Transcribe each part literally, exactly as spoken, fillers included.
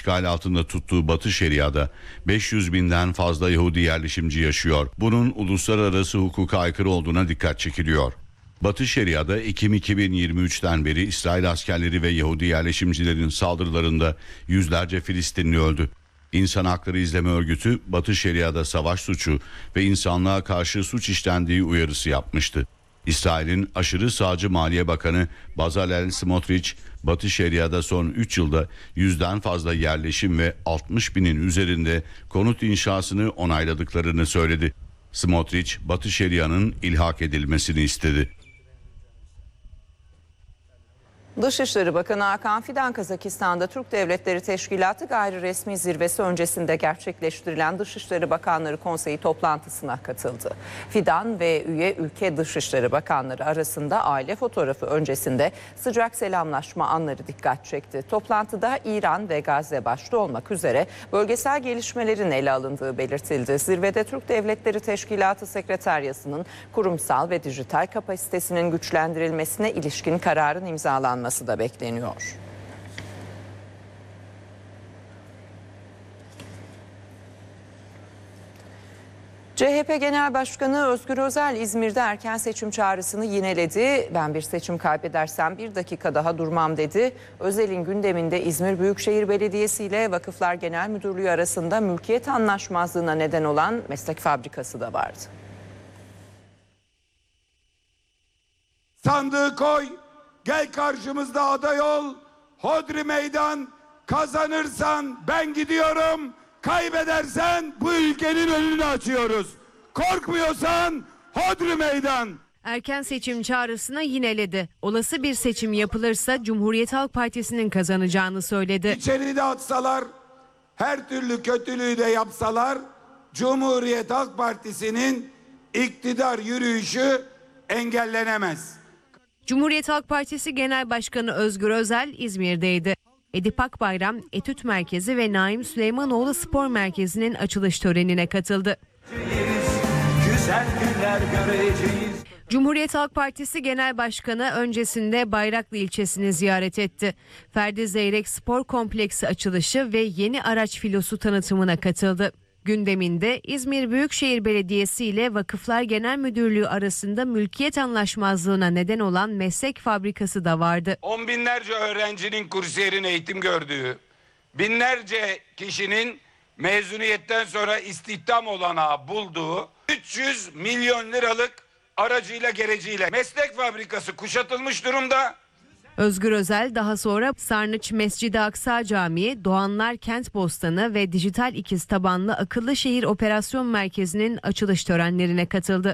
işgal altında tuttuğu Batı Şeria'da beş yüz binden fazla Yahudi yerleşimci yaşıyor. Bunun uluslararası hukuka aykırı olduğuna dikkat çekiliyor. Batı Şeria'da Ekim iki bin yirmi üçten beri İsrail askerleri ve Yahudi yerleşimcilerin saldırılarında yüzlerce Filistinli öldü. İnsan Hakları İzleme Örgütü Batı Şeria'da savaş suçu ve insanlığa karşı suç işlendiği uyarısı yapmıştı. İsrail'in aşırı sağcı Maliye Bakanı Bezalel Smotrich, Batı Şeria'da son üç yılda yüzden fazla yerleşim ve altmış binin üzerinde konut inşasını onayladıklarını söyledi. Smotrich, Batı Şeria'nın ilhak edilmesini istedi. Dışişleri Bakanı Hakan Fidan, Kazakistan'da Türk Devletleri Teşkilatı gayri resmi zirvesi öncesinde gerçekleştirilen Dışişleri Bakanları Konseyi toplantısına katıldı. Fidan ve üye ülke Dışişleri Bakanları arasında aile fotoğrafı öncesinde sıcak selamlaşma anları dikkat çekti. Toplantıda İran ve Gazze başta olmak üzere bölgesel gelişmelerin ele alındığı belirtildi. Zirvede Türk Devletleri Teşkilatı Sekreteryası'nın kurumsal ve dijital kapasitesinin güçlendirilmesine ilişkin kararın imzalanması da bekleniyor. C H P Genel Başkanı Özgür Özel İzmir'de erken seçim çağrısını yineledi. Ben bir seçim kaybedersem bir dakika daha durmam dedi. Özel'in gündeminde İzmir Büyükşehir Belediyesi ile Vakıflar Genel Müdürlüğü arasında mülkiyet anlaşmazlığına neden olan meslek fabrikası da vardı. Sandığı koy. Gel karşımızda aday ol, hodri meydan, kazanırsan ben gidiyorum, kaybedersen bu ülkenin önünü açıyoruz. Korkmuyorsan hodri meydan. Erken seçim çağrısına yineledi. Olası bir seçim yapılırsa Cumhuriyet Halk Partisi'nin kazanacağını söyledi. İçeriği de atsalar, her türlü kötülüğü de yapsalar, Cumhuriyet Halk Partisi'nin iktidar yürüyüşü engellenemez. Cumhuriyet Halk Partisi Genel Başkanı Özgür Özel İzmir'deydi. Edip Akbayram Etüt Merkezi ve Naim Süleymanoğlu Spor Merkezi'nin açılış törenine katıldı. Cumhuriyet Halk Partisi Genel Başkanı öncesinde Bayraklı ilçesini ziyaret etti. Ferdi Zeyrek Spor Kompleksi açılışı ve yeni araç filosu tanıtımına katıldı. Gündeminde İzmir Büyükşehir Belediyesi ile Vakıflar Genel Müdürlüğü arasında mülkiyet anlaşmazlığına neden olan meslek fabrikası da vardı. On binlerce öğrencinin kursiyerin eğitim gördüğü, binlerce kişinin mezuniyetten sonra istihdam olanağı bulduğu üç yüz milyon liralık aracıyla gereciyle meslek fabrikası kuşatılmış durumda. Özgür Özel daha sonra Sarnıç Mescid-i Aksa Camii, Doğanlar Kent Bostanı ve Dijital İkiz tabanlı Akıllı Şehir Operasyon Merkezi'nin açılış törenlerine katıldı.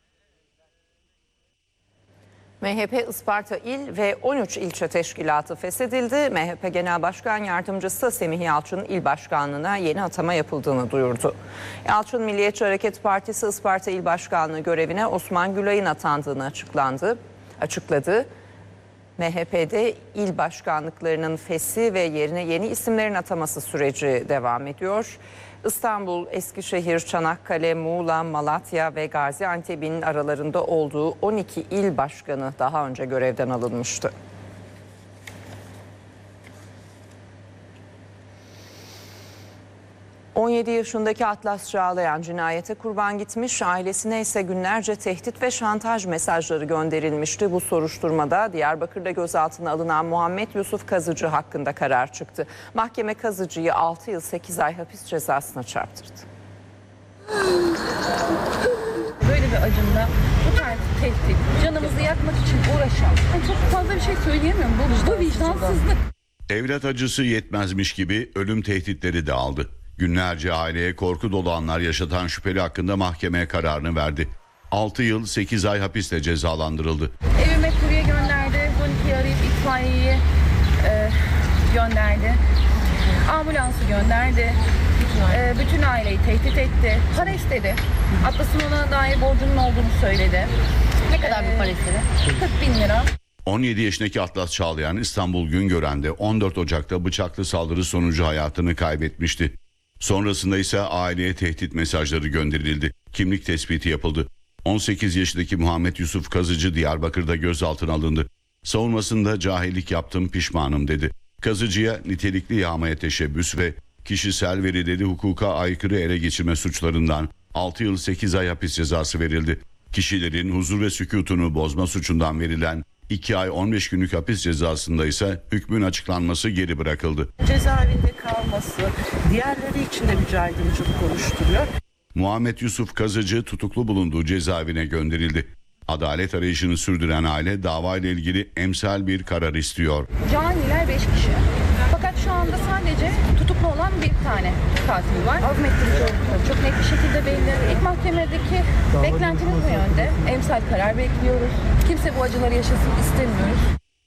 M H P Isparta İl ve on üç ilçe teşkilatı feshedildi. M H P Genel Başkan Yardımcısı Semih Yalçın il başkanlığına yeni atama yapıldığını duyurdu. Yalçın, Milliyetçi Hareket Partisi Isparta İl Başkanlığı görevine Osman Gülay'ın atandığını açıklandı, açıkladı. M H P'de il başkanlıklarının feshi ve yerine yeni isimlerin ataması süreci devam ediyor. İstanbul, Eskişehir, Çanakkale, Muğla, Malatya ve Gaziantep'in aralarında olduğu on iki il başkanı daha önce görevden alınmıştı. on yedi yaşındaki Atlas Çağlayan cinayete kurban gitmiş, ailesine ise günlerce tehdit ve şantaj mesajları gönderilmişti. Bu soruşturmada Diyarbakır'da gözaltına alınan Muhammed Yusuf Kazıcı hakkında karar çıktı. Mahkeme Kazıcı'yı altı yıl sekiz ay hapis cezasına çarptırdı. Böyle bir acımda bu tarz tehdit, canımızı yakmak için uğraşan, yani çok fazla bir şey söyleyemiyorum. Bu, bu vicdansızlık. Evlat acısı yetmezmiş gibi ölüm tehditleri de aldı. Günlerce aileye korku dolu anlar yaşatan şüpheli hakkında mahkemeye kararını verdi. altı yıl sekiz ay hapisle cezalandırıldı. Evime kurye gönderdi, on ikiyi arayıp itfaiyeyi e, gönderdi. Ambulansı gönderdi. E, bütün aileyi tehdit etti. Para istedi. Atlas'ın ona dair borcunun olduğunu söyledi. Ne kadar bir para istedi? kırk bin lira. on yedi yaşındaki Atlas Çağlayan İstanbul Güngören'de on dört Ocak'ta bıçaklı saldırı sonucu hayatını kaybetmişti. Sonrasında ise aileye tehdit mesajları gönderildi. Kimlik tespiti yapıldı. on sekiz yaşındaki Muhammed Yusuf Kazıcı Diyarbakır'da gözaltına alındı. Savunmasında cahillik yaptım, pişmanım dedi. Kazıcıya nitelikli yağmaya teşebbüs ve kişisel verileri hukuka aykırı ele geçirme suçlarından altı yıl sekiz ay hapis cezası verildi. Kişilerin huzur ve sükûtunu bozma suçundan verilen iki ay on beş günlük hapis cezasında ise hükmün açıklanması geri bırakıldı. Cezaevinde kalması diğerleri için de bir caydırıcılık oluşturuyor. Muhammed Yusuf Kazıcı tutuklu bulunduğu cezaevine gönderildi. Adalet arayışını sürdüren aile davayla ilgili emsal bir karar istiyor. Caniler beş kişi. Fakat şu anda sadece tutuklu olan bir tane katil var. Azmettirmiş oldukları çok net bir şekilde belli. İlk mahkemedeki beklentimiz bu yönde. Emsal karar bekliyoruz. Kimse bu acıları yaşasın istemiyoruz.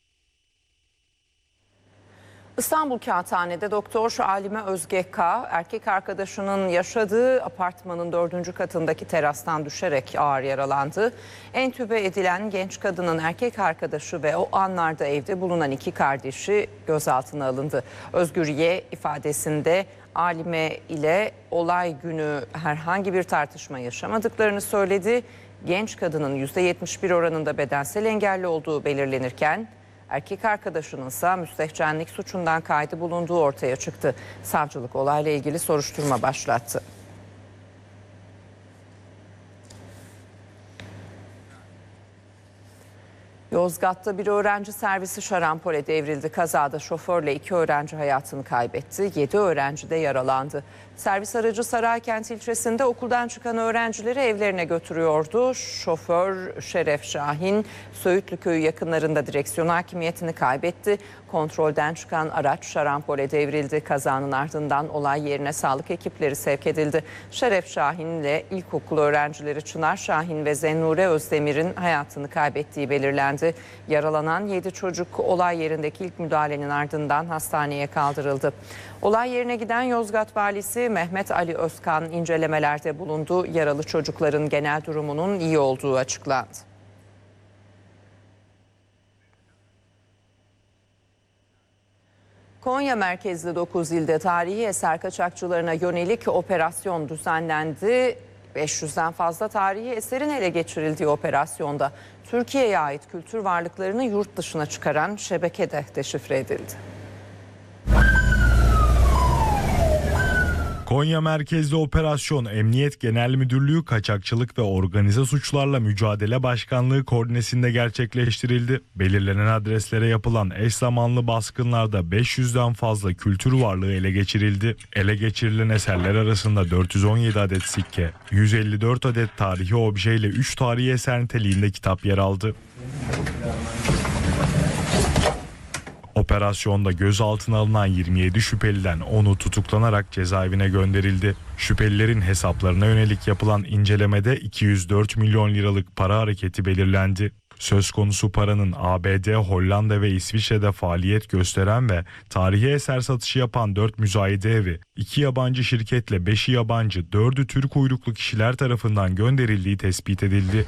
İstanbul Kağıthane'de Doktor Alime Özge K. erkek arkadaşının yaşadığı apartmanın dördüncü katındaki terastan düşerek ağır yaralandı. Entübe edilen genç kadının erkek arkadaşı ve o anlarda evde bulunan iki kardeşi gözaltına alındı. Özgür Y. ifadesinde Alime ile olay günü herhangi bir tartışma yaşamadıklarını söyledi. Genç kadının yüzde yetmiş bir oranında bedensel engelli olduğu belirlenirken erkek arkadaşının ise müstehcenlik suçundan kaydı bulunduğu ortaya çıktı. Savcılık olayla ilgili soruşturma başlattı. Yozgat'ta bir öğrenci servisi şarampole devrildi. Kazada şoförle iki öğrenci hayatını kaybetti. Yedi öğrenci de yaralandı. Servis aracı Saraykent ilçesinde okuldan çıkan öğrencileri evlerine götürüyordu. Şoför Şeref Şahin, Söğütlü Köyü yakınlarında direksiyon hakimiyetini kaybetti. Kontrolden çıkan araç şarampole devrildi. Kazanın ardından olay yerine sağlık ekipleri sevk edildi. Şeref Şahin ile ilkokul öğrencileri Çınar Şahin ve Zennure Özdemir'in hayatını kaybettiği belirlendi. Yaralanan yedi çocuk olay yerindeki ilk müdahalenin ardından hastaneye kaldırıldı. Olay yerine giden Yozgat Valisi Mehmet Ali Özkan incelemelerde bulundu. Yaralı çocukların genel durumunun iyi olduğu açıklandı. Konya merkezli dokuz ilde tarihi eser kaçakçılarına yönelik operasyon düzenlendi. beş yüzden fazla tarihi eserin ele geçirildiği operasyonda Türkiye'ye ait kültür varlıklarını yurt dışına çıkaran şebeke de deşifre edildi. Konya merkezli operasyon Emniyet Genel Müdürlüğü Kaçakçılık ve Organize Suçlarla Mücadele Başkanlığı koordinesinde gerçekleştirildi. Belirlenen adreslere yapılan eş zamanlı baskınlarda beş yüzden fazla kültür varlığı ele geçirildi. Ele geçirilen eserler arasında dört yüz on yedi adet sikke, yüz elli dört adet tarihi obje ile üç tarihi eser niteliğinde kitap yer aldı. Operasyonda gözaltına alınan yirmi yedi şüpheliden onu tutuklanarak cezaevine gönderildi. Şüphelilerin hesaplarına yönelik yapılan incelemede iki yüz dört milyon liralık para hareketi belirlendi. Söz konusu paranın A B D, Hollanda ve İsviçre'de faaliyet gösteren ve tarihi eser satışı yapan dört müzayede evi, iki yabancı şirketle beşi yabancı, dördü Türk uyruklu kişiler tarafından gönderildiği tespit edildi.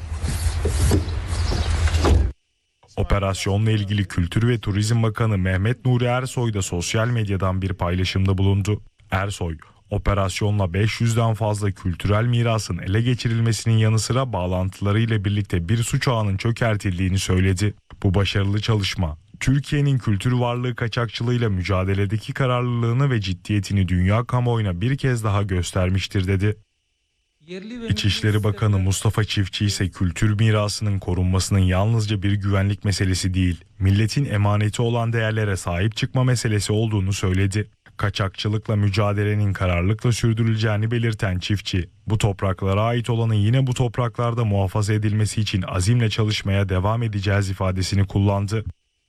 Operasyonla ilgili Kültür ve Turizm Bakanı Mehmet Nuri Ersoy da sosyal medyadan bir paylaşımda bulundu. Ersoy, operasyonla beş yüzden fazla kültürel mirasın ele geçirilmesinin yanı sıra bağlantılarıyla birlikte bir suç ağının çökertildiğini söyledi. Bu başarılı çalışma, Türkiye'nin kültür varlığı kaçakçılığıyla mücadeledeki kararlılığını ve ciddiyetini dünya kamuoyuna bir kez daha göstermiştir dedi. İçişleri Bakanı Mustafa Çiftçi ise kültür mirasının korunmasının yalnızca bir güvenlik meselesi değil, milletin emaneti olan değerlere sahip çıkma meselesi olduğunu söyledi. Kaçakçılıkla mücadelenin kararlılıkla sürdürüleceğini belirten Çiftçi, bu topraklara ait olanın yine bu topraklarda muhafaza edilmesi için azimle çalışmaya devam edeceğiz ifadesini kullandı.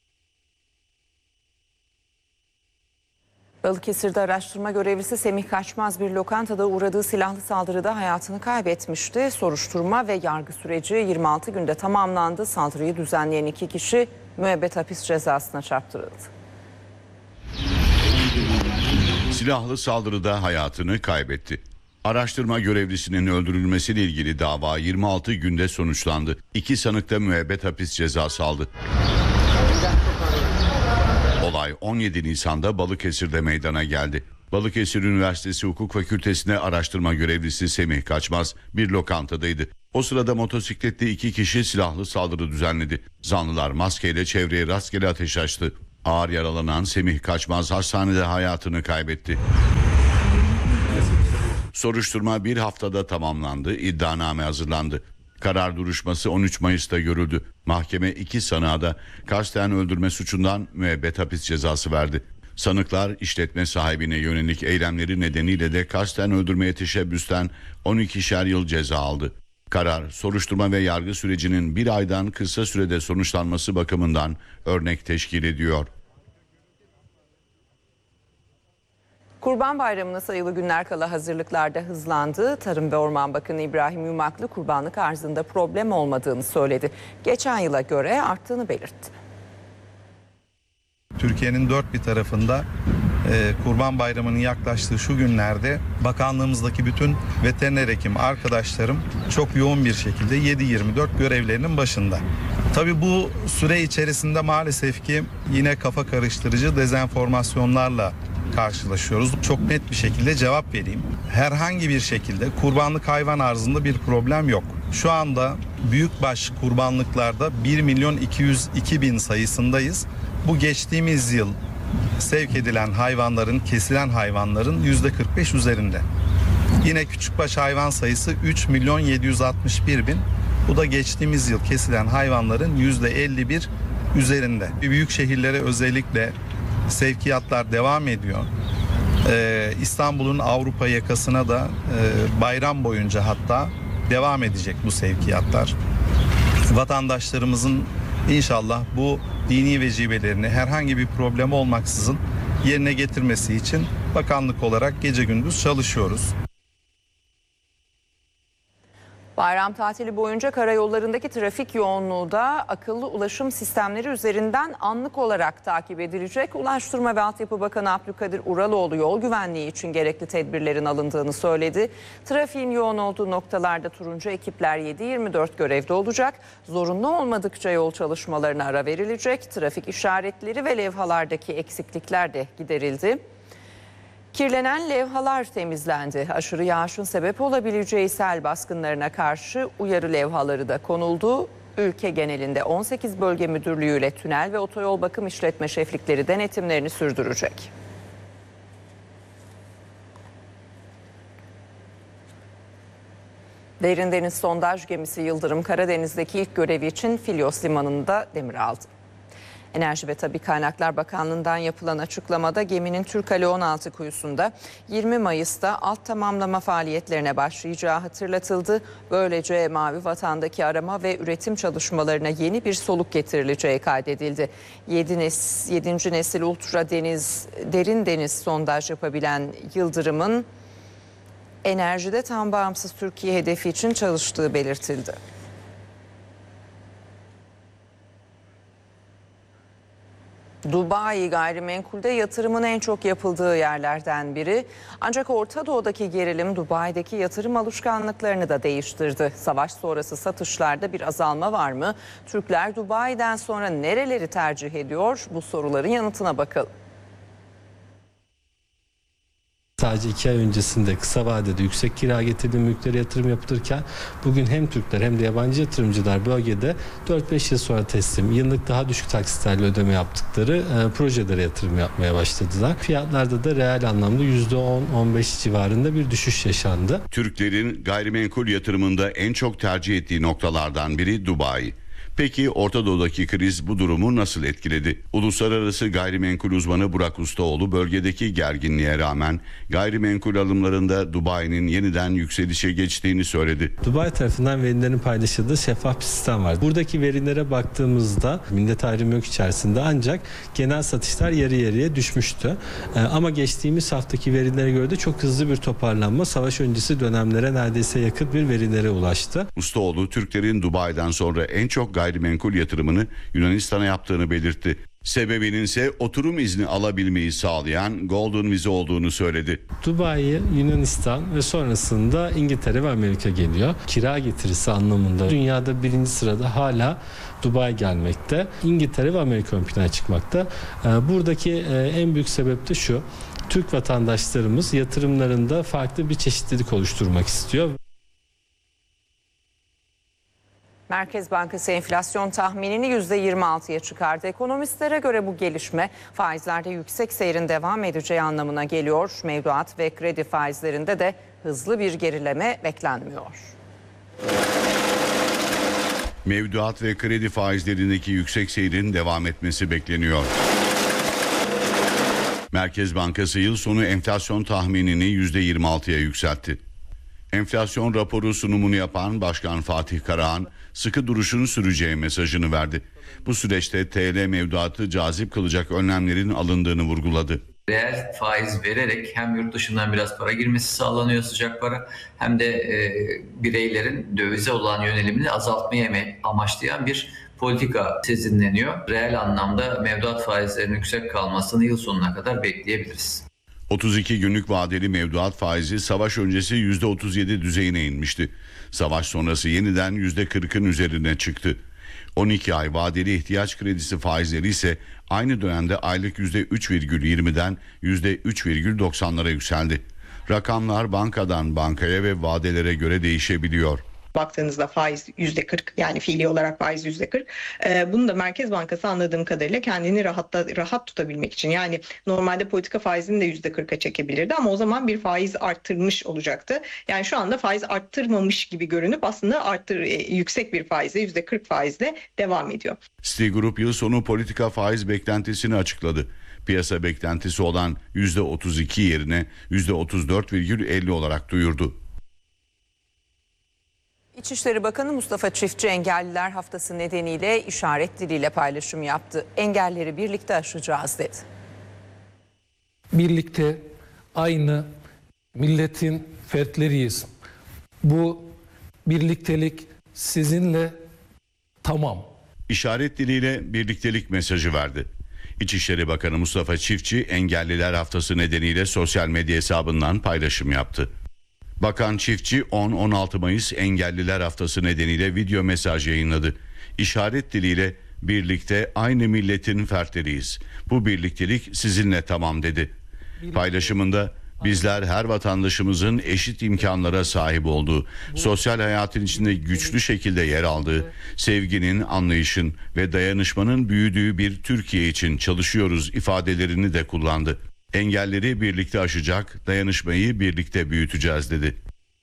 Balıkesir'de araştırma görevlisi Semih Kaçmaz bir lokantada uğradığı silahlı saldırıda hayatını kaybetmişti. Soruşturma ve yargı süreci yirmi altı günde tamamlandı. Saldırıyı düzenleyen iki kişi müebbet hapis cezasına çarptırıldı. Silahlı saldırıda hayatını kaybetti. Araştırma görevlisinin öldürülmesiyle ilgili dava yirmi altı günde sonuçlandı. İki sanık da müebbet hapis cezası aldı. Olay on yedi Nisan'da Balıkesir'de meydana geldi. Balıkesir Üniversitesi Hukuk Fakültesi'ne araştırma görevlisi Semih Kaçmaz bir lokantadaydı. O sırada motosikletli iki kişi silahlı saldırı düzenledi. Zanlılar maskeyle çevreye rastgele ateş açtı. Ağır yaralanan Semih Kaçmaz hastanede hayatını kaybetti. Soruşturma bir haftada tamamlandı, iddianame hazırlandı. Karar duruşması on üç Mayıs'ta görüldü. Mahkeme iki sanığa da kasten öldürme suçundan müebbet hapis cezası verdi. Sanıklar işletme sahibine yönelik eylemleri nedeniyle de kasten öldürmeye teşebbüsten on ikişer yıl ceza aldı. Karar, soruşturma ve yargı sürecinin bir aydan kısa sürede sonuçlanması bakımından örnek teşkil ediyor. Kurban Bayramı'na sayılı günler kala hazırlıklarda hızlandı. Tarım ve Orman Bakanı İbrahim Yumaklı kurbanlık arzında problem olmadığını söyledi. Geçen yıla göre arttığını belirtti. Türkiye'nin dört bir tarafında e, Kurban Bayramı'nın yaklaştığı şu günlerde bakanlığımızdaki bütün veteriner hekim arkadaşlarım çok yoğun bir şekilde yedi yirmi dört görevlerinin başında. Tabii bu süre içerisinde maalesef ki yine kafa karıştırıcı dezenformasyonlarla karşılaşıyoruz. Çok net bir şekilde cevap vereyim. Herhangi bir şekilde kurbanlık hayvan arzında bir problem yok. Şu anda büyükbaş kurbanlıklarda bir milyon iki yüz iki bin sayısındayız. Bu geçtiğimiz yıl sevk edilen hayvanların, kesilen hayvanların yüzde kırk beş üzerinde. Yine küçükbaş hayvan sayısı üç milyon yedi yüz altmış bir bin. Bu da geçtiğimiz yıl kesilen hayvanların yüzde elli bir üzerinde. Büyük şehirlere özellikle sevkiyatlar devam ediyor. Ee, İstanbul'un Avrupa yakasına da e, bayram boyunca hatta devam edecek bu sevkiyatlar. Vatandaşlarımızın İnşallah bu dini vecibelerini herhangi bir problem olmaksızın yerine getirmesi için bakanlık olarak gece gündüz çalışıyoruz. Bayram tatili boyunca karayollarındaki trafik yoğunluğu da akıllı ulaşım sistemleri üzerinden anlık olarak takip edilecek. Ulaştırma ve Altyapı Bakanı Abdülkadir Uraloğlu yol güvenliği için gerekli tedbirlerin alındığını söyledi. Trafiğin yoğun olduğu noktalarda turuncu ekipler yedi yirmi dört görevde olacak. Zorunlu olmadıkça yol çalışmalarına ara verilecek. Trafik işaretleri ve levhalardaki eksiklikler de giderildi. Kirlenen levhalar temizlendi. Aşırı yağışın sebep olabileceği sel baskınlarına karşı uyarı levhaları da konuldu. Ülke genelinde on sekiz bölge müdürlüğüyle tünel ve otoyol bakım işletme şeflikleri denetimlerini sürdürecek. Derin Deniz sondaj gemisi Yıldırım Karadeniz'deki ilk görevi için Filyos Limanı'nda demir aldı. Enerji ve Tabii Kaynaklar Bakanlığı'ndan yapılan açıklamada geminin Türkali on altı kuyusunda yirmi Mayıs'ta alt tamamlama faaliyetlerine başlayacağı hatırlatıldı. Böylece Mavi Vatan'daki arama ve üretim çalışmalarına yeni bir soluk getirileceği kaydedildi. yedinci nesil ultra deniz, derin deniz sondaj yapabilen Yıldırım'ın enerjide tam bağımsız Türkiye hedefi için çalıştığı belirtildi. Dubai gayrimenkulde yatırımın en çok yapıldığı yerlerden biri. Ancak Orta Doğu'daki gerilim Dubai'deki yatırım alışkanlıklarını da değiştirdi. Savaş sonrası satışlarda bir azalma var mı? Türkler Dubai'den sonra nereleri tercih ediyor? Bu soruların yanıtına bakalım. Sadece iki ay öncesinde kısa vadede yüksek kira getirdiği mülklere yatırım yapılırken bugün hem Türkler hem de yabancı yatırımcılar bölgede dört beş yıl sonra teslim, yıllık daha düşük taksitlerle ödeme yaptıkları e, projelere yatırım yapmaya başladılar. Fiyatlarda da reel anlamda yüzde on on beş civarında bir düşüş yaşandı. Türklerin gayrimenkul yatırımında en çok tercih ettiği noktalardan biri Dubai. Peki Orta Doğu'daki kriz bu durumu nasıl etkiledi? Uluslararası gayrimenkul uzmanı Burak Ustaoğlu bölgedeki gerginliğe rağmen gayrimenkul alımlarında Dubai'nin yeniden yükselişe geçtiğini söyledi. Dubai tarafından verilerin paylaşıldığı şeffaf bir sistem var. Buradaki verilere baktığımızda millet ayrımı yok içerisinde ancak genel satışlar yarı yarıya düşmüştü. Ee, ama geçtiğimiz haftaki verilere göre de çok hızlı bir toparlanma savaş öncesi dönemlere neredeyse yakın bir verilere ulaştı. Ustaoğlu Türklerin Dubai'den sonra en çok gayrimenkul yatırımını Yunanistan'a yaptığını belirtti. Sebebinin ise oturum izni alabilmeyi sağlayan Golden Vize olduğunu söyledi. Dubai, Yunanistan ve sonrasında İngiltere ve Amerika geliyor. Kira getirisi anlamında dünyada birinci sırada hala Dubai gelmekte. İngiltere ve Amerika ön plana çıkmakta. Buradaki en büyük sebep de şu. Türk vatandaşlarımız yatırımlarında farklı bir çeşitlilik oluşturmak istiyor. Merkez Bankası enflasyon tahminini yüzde yirmi altıya çıkardı. Ekonomistlere göre bu gelişme faizlerde yüksek seyrin devam edeceği anlamına geliyor. Mevduat ve kredi faizlerinde de hızlı bir gerileme beklenmiyor. Mevduat ve kredi faizlerindeki yüksek seyrin devam etmesi bekleniyor. Merkez Bankası yıl sonu enflasyon tahminini yüzde yirmi altıya yükseltti. Enflasyon raporu sunumunu yapan Başkan Fatih Karahan, sıkı duruşun süreceği mesajını verdi. Bu süreçte T L mevduatı cazip kılacak önlemlerin alındığını vurguladı. Reel faiz vererek hem yurt dışından biraz para girmesi sağlanıyor, sıcak para, hem de e, bireylerin dövize olan yönelimini azaltmayı amaçlayan bir politika sezinleniyor. Reel anlamda mevduat faizlerinin yüksek kalmasını yıl sonuna kadar bekleyebiliriz. otuz iki günlük vadeli mevduat faizi savaş öncesi yüzde otuz yedi düzeyine inmişti. Savaş sonrası yeniden yüzde kırkın üzerine çıktı. on iki ay vadeli ihtiyaç kredisi faizleri ise aynı dönemde aylık yüzde üç virgül yirmiden yüzde üç virgül doksanlara yükseldi. Rakamlar bankadan bankaya ve vadelere göre değişebiliyor. Baktığınızda faiz yüzde kırk, yani fiili olarak faiz yüzde kırk. Ee, bunu da Merkez Bankası anladığım kadarıyla kendini rahatta, rahat tutabilmek için, yani normalde politika faizini de yüzde kırka çekebilirdi ama o zaman bir faiz arttırmış olacaktı. Yani şu anda faiz arttırmamış gibi görünüp aslında arttır, e, yüksek bir faizle, yüzde kırk faizle devam ediyor. Citigroup yıl sonu politika faiz beklentisini açıkladı. Piyasa beklentisi olan yüzde otuz iki yerine yüzde otuz dört virgül elli olarak duyurdu. İçişleri Bakanı Mustafa Çiftçi Engelliler Haftası nedeniyle işaret diliyle paylaşım yaptı. Engelleri birlikte aşacağız dedi. Birlikte aynı milletin fertleriyiz. Bu birliktelik sizinle tamam. İşaret diliyle birliktelik mesajı verdi. İçişleri Bakanı Mustafa Çiftçi Engelliler Haftası nedeniyle sosyal medya hesabından paylaşım yaptı. Bakan Çiftçi on on altı Mayıs Engelliler Haftası nedeniyle video mesaj yayınladı. İşaret diliyle birlikte aynı milletin fertleriyiz. Bu birliktelik sizinle tamam dedi. Paylaşımında bizler her vatandaşımızın eşit imkanlara sahip olduğu, sosyal hayatın içinde güçlü şekilde yer aldığı, sevginin, anlayışın ve dayanışmanın büyüdüğü bir Türkiye için çalışıyoruz ifadelerini de kullandı. Engelleri birlikte aşacak, dayanışmayı birlikte büyüteceğiz dedi.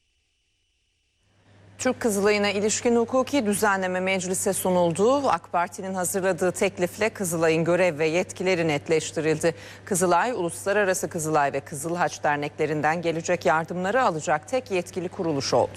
Türk Kızılay'ına ilişkin hukuki düzenleme meclise sunuldu. AK Parti'nin hazırladığı teklifle Kızılay'ın görev ve yetkileri netleştirildi. Kızılay, Uluslararası Kızılay ve Kızıl Haç derneklerinden gelecek yardımları alacak tek yetkili kuruluş oldu.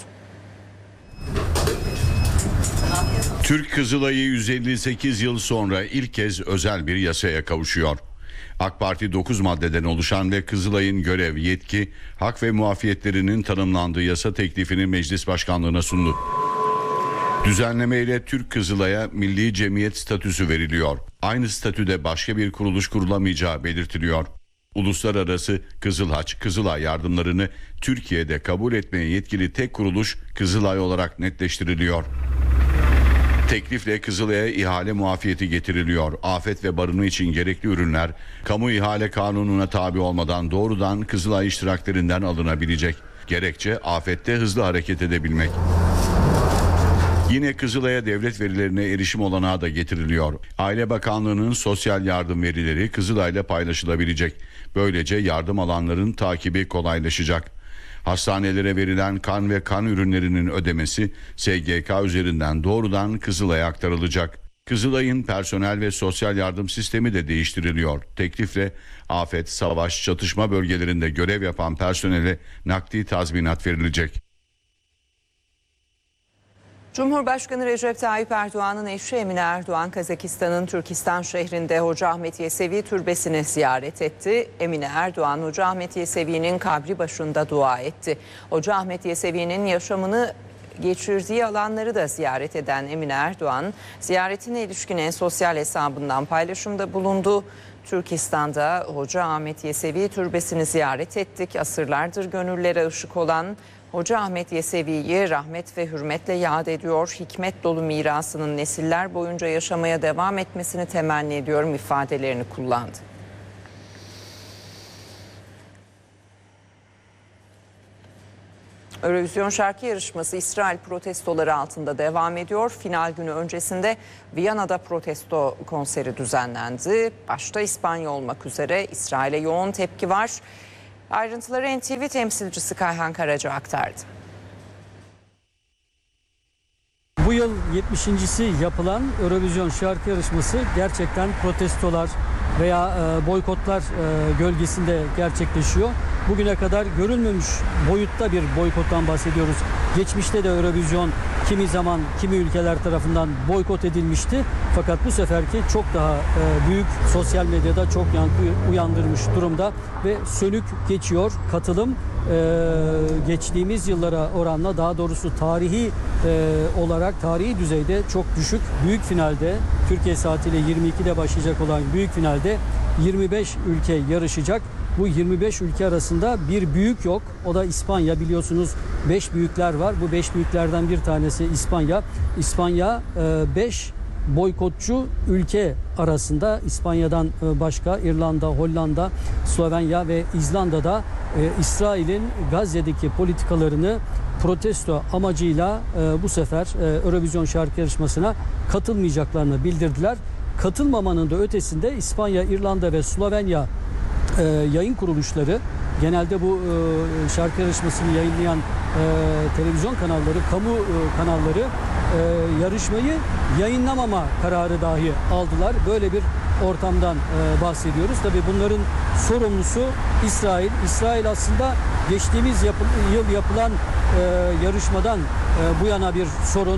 Türk Kızılay'ı yüz elli sekiz yıl sonra ilk kez özel bir yasaya kavuşuyor. AK Parti dokuz maddeden oluşan ve Kızılay'ın görev, yetki, hak ve muafiyetlerinin tanımlandığı yasa teklifini meclis başkanlığına sundu. Düzenlemeyle Türk Kızılay'a milli cemiyet statüsü veriliyor. Aynı statüde başka bir kuruluş kurulamayacağı belirtiliyor. Uluslararası Kızıl Haç, Kızılay yardımlarını Türkiye'de kabul etmeye yetkili tek kuruluş Kızılay olarak netleştiriliyor. Teklifle Kızılay'a ihale muafiyeti getiriliyor. Afet ve barınma için gerekli ürünler kamu ihale kanununa tabi olmadan doğrudan Kızılay iştiraklerinden alınabilecek. Gerekçe afette hızlı hareket edebilmek. Yine Kızılay'a devlet verilerine erişim olanağı da getiriliyor. Aile Bakanlığı'nın sosyal yardım verileri Kızılay'la paylaşılabilecek. Böylece yardım alanların takibi kolaylaşacak. Hastanelere verilen kan ve kan ürünlerinin ödemesi S G K üzerinden doğrudan Kızılay'a aktarılacak. Kızılay'ın personel ve sosyal yardım sistemi de değiştiriliyor. Teklifle afet, savaş, çatışma bölgelerinde görev yapan personele nakdi tazminat verilecek. Cumhurbaşkanı Recep Tayyip Erdoğan'ın eşi Emine Erdoğan, Kazakistan'ın Türkistan şehrinde Hoca Ahmet Yesevi türbesini ziyaret etti. Emine Erdoğan, Hoca Ahmet Yesevi'nin kabri başında dua etti. Hoca Ahmet Yesevi'nin yaşamını geçirdiği alanları da ziyaret eden Emine Erdoğan, ziyaretine ilişkin en sosyal hesabından paylaşımda bulundu. Türkistan'da Hoca Ahmet Yesevi türbesini ziyaret ettik. Asırlardır gönüllere ışık olan Hoca Ahmet Yesevi'yi rahmet ve hürmetle yad ediyor. Hikmet dolu mirasının nesiller boyunca yaşamaya devam etmesini temenni ediyorum ifadelerini kullandı. Eurovision şarkı yarışması İsrail protestoları altında devam ediyor. Final günü öncesinde Viyana'da protesto konseri düzenlendi. Başta İspanya olmak üzere İsrail'e yoğun tepki var. Ayrıntıları N T V temsilcisi Kayhan Karaca aktardı. Bu yıl yetmişincisi yapılan Eurovision şarkı yarışması gerçekten protestolar veya e, boykotlar e, gölgesinde gerçekleşiyor. Bugüne kadar görülmemiş boyutta bir boykottan bahsediyoruz. Geçmişte de Eurovision kimi zaman kimi ülkeler tarafından boykot edilmişti. Fakat bu seferki çok daha e, büyük, sosyal medyada çok yankı uyandırmış durumda ve sönük geçiyor. Katılım e, geçtiğimiz yıllara oranla, daha doğrusu tarihi e, olarak tarihi düzeyde çok düşük. Büyük finalde, Türkiye saatiyle yirmi ikide başlayacak olan büyük finalde yirmi beş ülke yarışacak. Bu yirmi beş ülke arasında bir büyük yok. O da İspanya. Biliyorsunuz beş büyükler var. Bu beş büyüklerden bir tanesi İspanya. İspanya beş boykotçu ülke arasında. İspanya'dan başka İrlanda, Hollanda, Slovenya ve İzlanda'da İsrail'in Gazze'deki politikalarını protesto amacıyla bu sefer Eurovision şarkı yarışmasına katılmayacaklarını bildirdiler. Katılmamanın da ötesinde İspanya, İrlanda ve Slovenya e, yayın kuruluşları, genelde bu e, şarkı yarışmasını yayınlayan e, televizyon kanalları, kamu e, kanalları e, yarışmayı yayınlamama kararı dahi aldılar. Böyle bir ortamdan e, bahsediyoruz. Tabii bunların sorumlusu İsrail. İsrail aslında geçtiğimiz yapı, yıl yapılan e, yarışmadan e, bu yana bir sorun.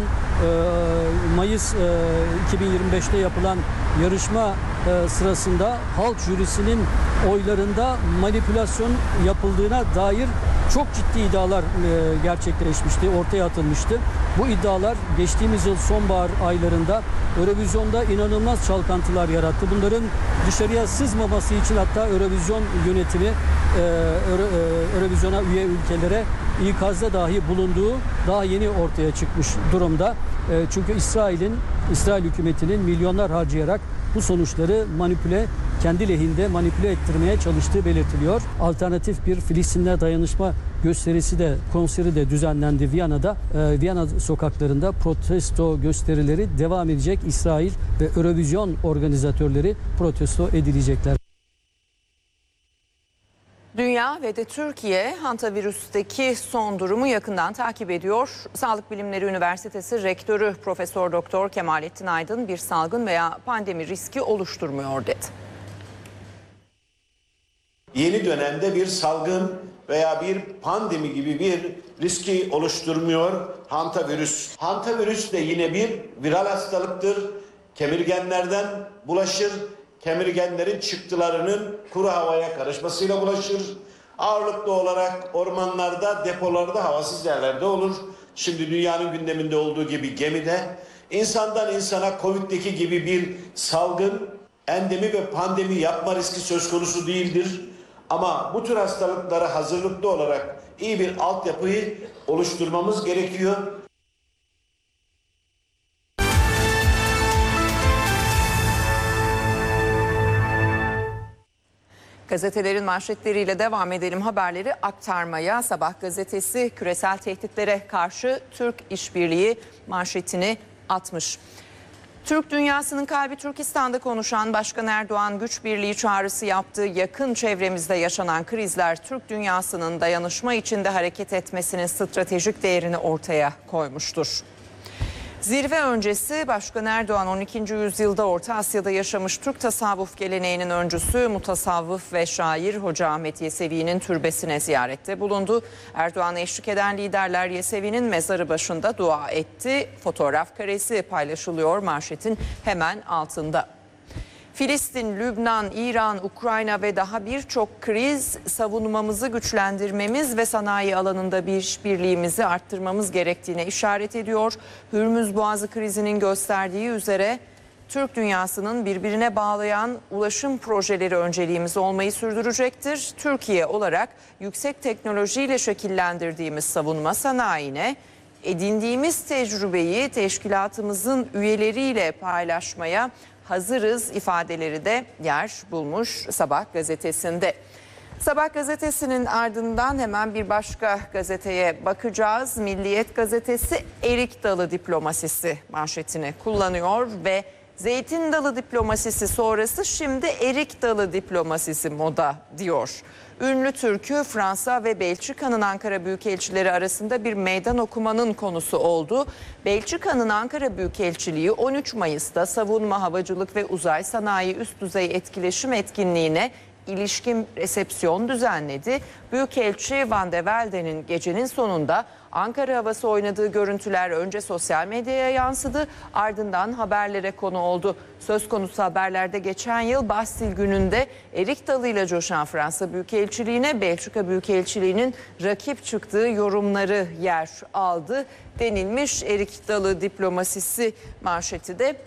E, Mayıs e, iki bin yirmi beşte yapılan yarışma e, sırasında halk jürisinin oylarında manipülasyon yapıldığına dair çok ciddi iddialar e, gerçekleşmişti, ortaya atılmıştı. Bu iddialar geçtiğimiz yıl sonbahar aylarında Eurovision'da inanılmaz çalkantılar yarattı. Bunların dışarıya sızmaması için hatta Eurovision yönetimi e, Euro, e, Eurovision'a üye ülkelere ikazda dahi bulunduğu daha yeni ortaya çıkmış durumda. E, çünkü İsrail'in, İsrail hükümetinin milyonlar harcayarak bu sonuçları manipüle, kendi lehinde manipüle ettirmeye çalıştığı belirtiliyor. Alternatif bir Filistin'le dayanışma gösterisi de, konseri de düzenlendi Viyana'da. Ee, Viyana sokaklarında protesto gösterileri devam edecek. İsrail ve Eurovision organizatörleri protesto edilecekler. Dünya ve de Türkiye hantavirüsteki son durumu yakından takip ediyor. Sağlık Bilimleri Üniversitesi Rektörü Profesör Doktor Kemalettin Aydın bir salgın veya pandemi riski oluşturmuyor dedi. Yeni dönemde bir salgın veya bir pandemi gibi bir riski oluşturmuyor hantavirüs. Hantavirüs de yine bir viral hastalıktır. Kemirgenlerden bulaşır. Kemirgenlerin çıktılarının kuru havaya karışmasıyla bulaşır. Ağırlıklı olarak ormanlarda, depolarda, havasız yerlerde olur. Şimdi dünyanın gündeminde olduğu gibi gemide. İnsandan insana Covid'deki gibi bir salgın, endemi ve pandemi yapma riski söz konusu değildir. Ama bu tür hastalıklara hazırlıklı olarak iyi bir altyapıyı oluşturmamız gerekiyor. Gazetelerin manşetleriyle devam edelim haberleri aktarmaya. Sabah gazetesi küresel tehditlere karşı Türk işbirliği manşetini atmış. Türk dünyasının kalbi Türkistan'da konuşan Başkan Erdoğan güç birliği çağrısı yaptığı yakın çevremizde yaşanan krizler Türk dünyasının dayanışma içinde hareket etmesinin stratejik değerini ortaya koymuştur. Zirve öncesi Başkan Erdoğan on ikinci yüzyılda Orta Asya'da yaşamış Türk tasavvuf geleneğinin öncüsü mutasavvıf ve şair Hoca Ahmet Yesevi'nin türbesine ziyarette bulundu. Erdoğan'a eşlik eden liderler Yesevi'nin mezarı başında dua etti. Fotoğraf karesi paylaşılıyor manşetin hemen altında. Filistin, Lübnan, İran, Ukrayna ve daha birçok kriz savunmamızı güçlendirmemiz ve sanayi alanında bir işbirliğimizi arttırmamız gerektiğine işaret ediyor. Hürmüz Boğazı krizinin gösterdiği üzere Türk dünyasının birbirine bağlayan ulaşım projeleri önceliğimiz olmayı sürdürecektir. Türkiye olarak yüksek teknolojiyle şekillendirdiğimiz savunma sanayine edindiğimiz tecrübeyi teşkilatımızın üyeleriyle paylaşmaya hazırız ifadeleri de yer bulmuş Sabah gazetesinde. Sabah gazetesinin ardından hemen bir başka gazeteye bakacağız. Milliyet gazetesi erik dalı diplomasisi manşetini kullanıyor ve zeytin dalı diplomasisi sonrası şimdi erik dalı diplomasisi moda diyor. Ünlü türkü Fransa ve Belçika'nın Ankara Büyükelçileri arasında bir meydan okumanın konusu oldu. Belçika'nın Ankara Büyükelçiliği on üç Mayıs'ta savunma, havacılık ve uzay sanayi üst düzey etkileşim etkinliğine ilişkin resepsiyon düzenledi. Büyükelçi Van de Velde'nin gecenin sonunda Ankara havası oynadığı görüntüler önce sosyal medyaya yansıdı, ardından haberlere konu oldu. Söz konusu haberlerde geçen yıl Bastil gününde erik dalıyla coşan Fransa Büyükelçiliğine Belçika Büyükelçiliğinin rakip çıktığı yorumları yer aldı denilmiş. Erik dalı diplomasisi manşeti de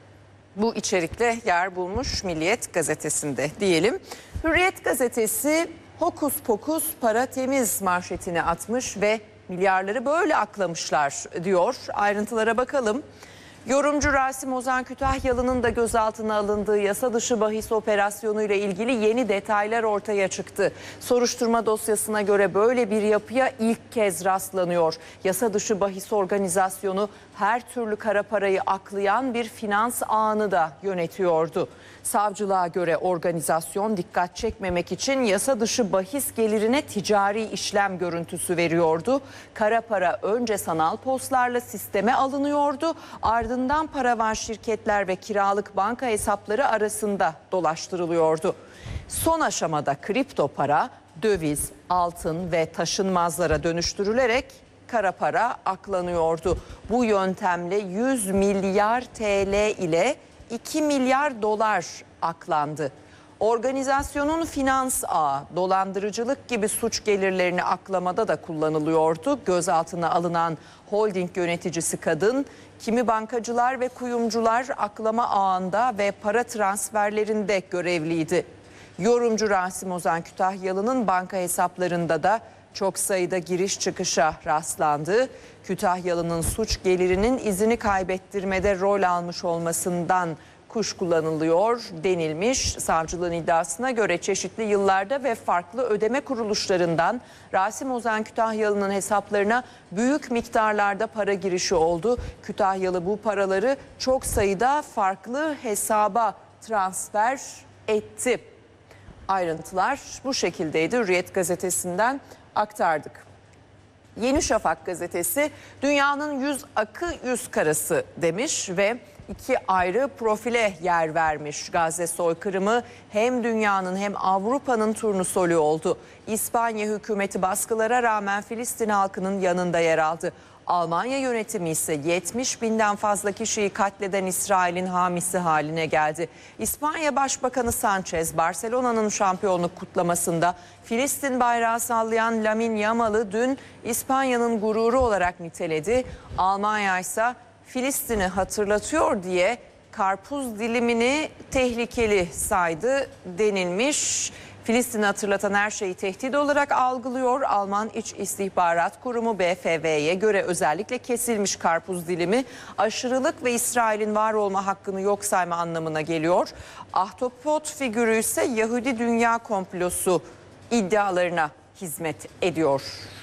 bu içerikle yer bulmuş Milliyet gazetesinde diyelim. Hürriyet gazetesi hokus pokus para temiz manşetini atmış ve milyarları böyle aklamışlar diyor. Ayrıntılara bakalım. Yorumcu Rasim Ozan Kütahyalı'nın da gözaltına alındığı yasa dışı bahis operasyonuyla ilgili yeni detaylar ortaya çıktı. Soruşturma dosyasına göre böyle bir yapıya ilk kez rastlanıyor. Yasa dışı bahis organizasyonu her türlü kara parayı aklayan bir finans ağını da yönetiyordu. Savcılığa göre organizasyon dikkat çekmemek için yasa dışı bahis gelirine ticari işlem görüntüsü veriyordu. Kara para önce sanal postlarla sisteme alınıyordu. Ardından paravan şirketler ve kiralık banka hesapları arasında dolaştırılıyordu. Son aşamada kripto para, döviz, altın ve taşınmazlara dönüştürülerek kara para aklanıyordu. Bu yöntemle yüz milyar T L ile iki milyar dolar aklandı. Organizasyonun finans ağı, dolandırıcılık gibi suç gelirlerini aklamada da kullanılıyordu. Gözaltına alınan holding yöneticisi kadın, kimi bankacılar ve kuyumcular aklama ağında ve para transferlerinde görevliydi. Yorumcu Rasim Ozan Kütahyalı'nın banka hesaplarında da çok sayıda giriş çıkışa rastlandı. Kütahyalı'nın suç gelirinin izini kaybettirmede rol almış olmasından kuş kullanılıyor denilmiş. Savcılığın iddiasına göre çeşitli yıllarda ve farklı ödeme kuruluşlarından Rasim Ozan Kütahyalı'nın hesaplarına büyük miktarlarda para girişi oldu. Kütahyalı bu paraları çok sayıda farklı hesaba transfer etti. Ayrıntılar bu şekildeydi. Hürriyet gazetesinden aktardık. Yeni Şafak gazetesi dünyanın yüz akı yüz karası demiş ve iki ayrı profile yer vermiş. Gazze soykırımı hem dünyanın hem Avrupa'nın turnusolu oldu. İspanya hükümeti baskılara rağmen Filistin halkının yanında yer aldı. Almanya yönetimi ise yetmiş binden fazla kişiyi katleden İsrail'in hamisi haline geldi. İspanya Başbakanı Sanchez, Barcelona'nın şampiyonluk kutlamasında Filistin bayrağı sallayan Lamine Yamal'ı dün İspanya'nın gururu olarak niteledi. Almanya ise Filistin'i hatırlatıyor diye karpuz dilimini tehlikeli saydı denilmiş. Filistin'i hatırlatan her şeyi tehdit olarak algılıyor. Alman İç İstihbarat Kurumu B F V'ye göre özellikle kesilmiş karpuz dilimi aşırılık ve İsrail'in var olma hakkını yok sayma anlamına geliyor. Ahtapot figürü ise Yahudi dünya komplosu iddialarına hizmet ediyor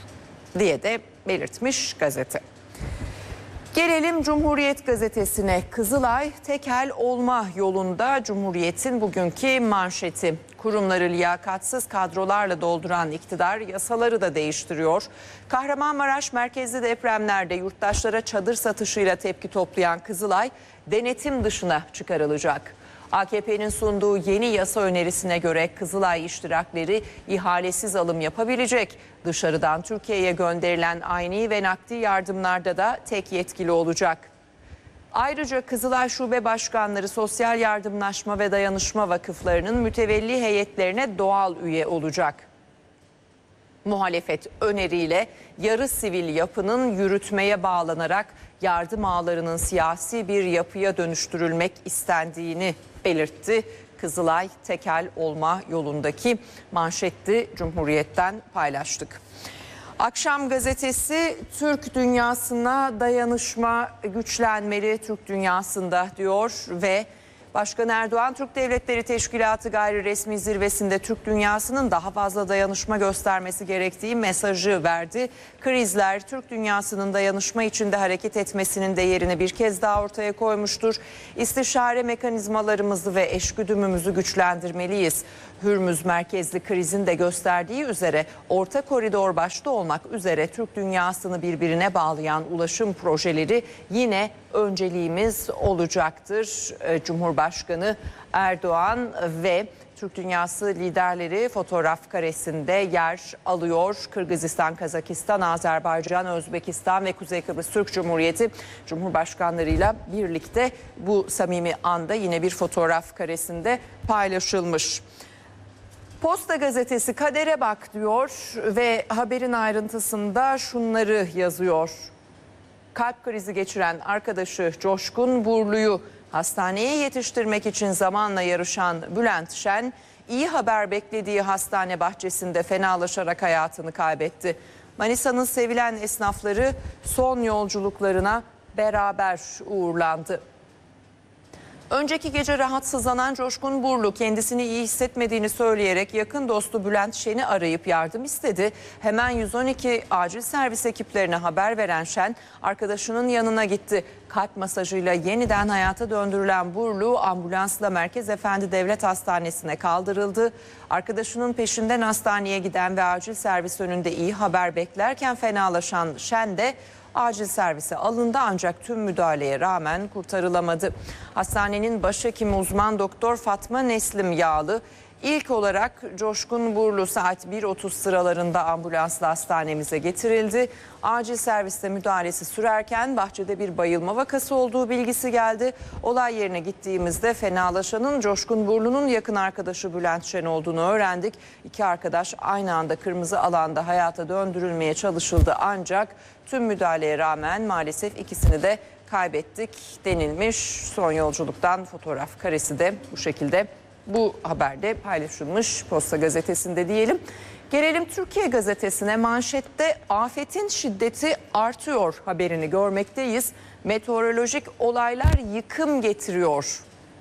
diye de belirtmiş gazete. Gelelim Cumhuriyet gazetesine. Kızılay tekel olma yolunda Cumhuriyet'in bugünkü manşeti. Kurumları liyakatsız kadrolarla dolduran iktidar yasaları da değiştiriyor. Kahramanmaraş merkezli depremlerde yurttaşlara çadır satışıyla tepki toplayan Kızılay denetim dışına çıkarılacak. A K P'nin sunduğu yeni yasa önerisine göre Kızılay iştirakleri ihalesiz alım yapabilecek. Dışarıdan Türkiye'ye gönderilen ayni ve nakdi yardımlarda da tek yetkili olacak. Ayrıca Kızılay Şube Başkanları Sosyal Yardımlaşma ve Dayanışma Vakıflarının mütevelli heyetlerine doğal üye olacak. Muhalefet öneriyle yarı sivil yapının yürütmeye bağlanarak yardım ağlarının siyasi bir yapıya dönüştürülmek istendiğini belirtti. Kızılay tekel olma yolundaki manşetti, Cumhuriyet'ten paylaştık. Akşam gazetesi Türk dünyasına dayanışma güçlenmeli Türk dünyasında diyor ve Başkan Erdoğan, Türk Devletleri Teşkilatı gayri resmi zirvesinde Türk dünyasının daha fazla dayanışma göstermesi gerektiği mesajı verdi. Krizler Türk dünyasının dayanışma içinde hareket etmesinin değerini bir kez daha ortaya koymuştur. İstişare mekanizmalarımızı ve eşgüdümümüzü güçlendirmeliyiz. Hürmüz merkezli krizin de gösterdiği üzere Orta Koridor başta olmak üzere Türk dünyasını birbirine bağlayan ulaşım projeleri yine önceliğimiz olacaktır. Cumhurbaşkanı Erdoğan ve Türk dünyası liderleri fotoğraf karesinde yer alıyor. Kırgızistan, Kazakistan, Azerbaycan, Özbekistan ve Kuzey Kıbrıs Türk Cumhuriyeti Cumhurbaşkanlarıyla birlikte bu samimi anda yine bir fotoğraf karesinde paylaşılmış. Posta gazetesi kadere bak diyor ve haberin ayrıntısında şunları yazıyor. Kalp krizi geçiren arkadaşı Coşkun Burlu'yu hastaneye yetiştirmek için zamanla yarışan Bülent Şen, iyi haber beklediği hastane bahçesinde fenalaşarak hayatını kaybetti. Manisa'nın sevilen esnafları son yolculuklarına beraber uğurlandı. Önceki gece rahatsızlanan Coşkun Burlu kendisini iyi hissetmediğini söyleyerek yakın dostu Bülent Şen'i arayıp yardım istedi. Hemen yüz on iki acil servis ekiplerine haber veren Şen arkadaşının yanına gitti. Kalp masajıyla yeniden hayata döndürülen Burlu ambulansla Merkez Efendi Devlet Hastanesi'ne kaldırıldı. Arkadaşının peşinden hastaneye giden ve acil servis önünde iyi haber beklerken fenalaşan Şen de acil servise alındı ancak tüm müdahaleye rağmen kurtarılamadı. Hastanenin başhekimi uzman doktor Fatma Neslim Yağlı ilk olarak Coşkun Burlu saat bir otuz sıralarında ambulansla hastanemize getirildi. Acil serviste müdahalesi sürerken bahçede bir bayılma vakası olduğu bilgisi geldi. Olay yerine gittiğimizde fenalaşanın Coşkun Burlu'nun yakın arkadaşı Bülent Şen olduğunu öğrendik. İki arkadaş aynı anda kırmızı alanda hayata döndürülmeye çalışıldı ancak tüm müdahaleye rağmen maalesef ikisini de kaybettik denilmiş. Son yolculuktan fotoğraf karesi de bu şekilde bu haberde paylaşılmış Posta Gazetesi'nde diyelim. Gelelim Türkiye Gazetesi'ne, manşette afetin şiddeti artıyor haberini görmekteyiz. Meteorolojik olaylar yıkım getiriyor.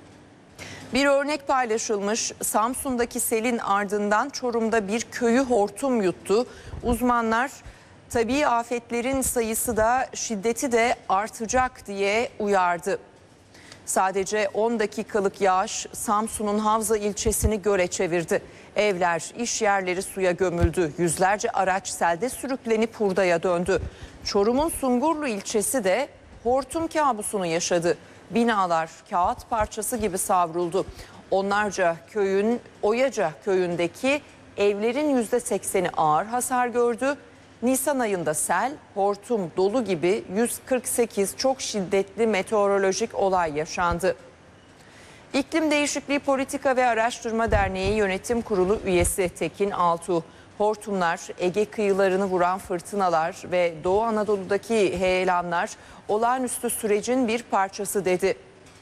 Bir örnek paylaşılmış. Samsun'daki selin ardından Çorum'da bir köyü hortum yuttu. Uzmanlar tabii afetlerin sayısı da şiddeti de artacak diye uyardı. Sadece on dakikalık yağış Samsun'un Havza ilçesini göle çevirdi. Evler, iş yerleri suya gömüldü. Yüzlerce araç selde sürüklenip hurdaya döndü. Çorum'un Sungurlu ilçesi de hortum kabusunu yaşadı. Binalar kağıt parçası gibi savruldu. Onlarca köyün, Oyaca köyündeki evlerin yüzde sekseni ağır hasar gördü. Nisan ayında sel, hortum, dolu gibi yüz kırk sekiz çok şiddetli meteorolojik olay yaşandı. İklim Değişikliği Politika ve Araştırma Derneği Yönetim Kurulu üyesi Tekin Altuğ, hortumlar, Ege kıyılarını vuran fırtınalar ve Doğu Anadolu'daki heyelanlar olağanüstü sürecin bir parçası dedi.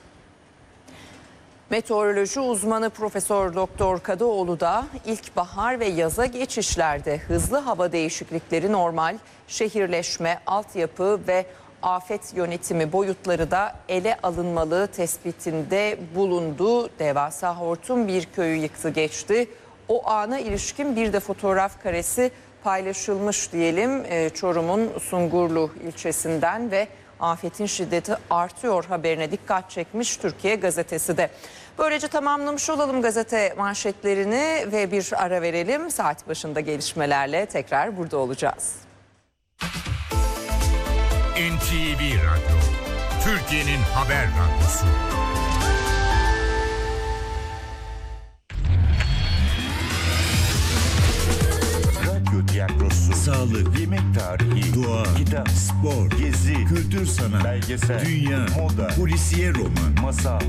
Meteoroloji uzmanı Profesör Doktor Kadıoğlu da ilkbahar ve yaza geçişlerde hızlı hava değişiklikleri normal, şehirleşme, altyapı ve afet yönetimi boyutları da ele alınmalı tespitinde bulundu. Devasa hortum bir köyü yıktı geçti. O ana ilişkin bir de fotoğraf karesi paylaşılmış diyelim Çorum'un Sungurlu ilçesinden ve afetin şiddeti artıyor haberine dikkat çekmiş Türkiye Gazetesi de. Böylece tamamlamış olalım gazete manşetlerini ve bir ara verelim. Saat başında gelişmelerle tekrar burada olacağız. N T V Radyo, Türkiye'nin haber radyosu. Radyo tiyatrosu, sağlık, yemek tarihi, doğa, kitap, spor, gezi, kültür sanat, belgesel, dünya, moda, polisiye roman, masal,